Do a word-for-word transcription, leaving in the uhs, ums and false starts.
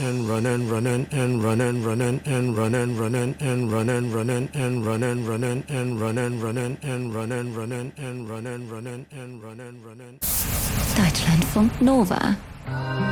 and run and run and and run and run and and run and run and and run and run and and run and run and and run and run and and run and run and and run and run and and run and run and Deutschlandfunk Nova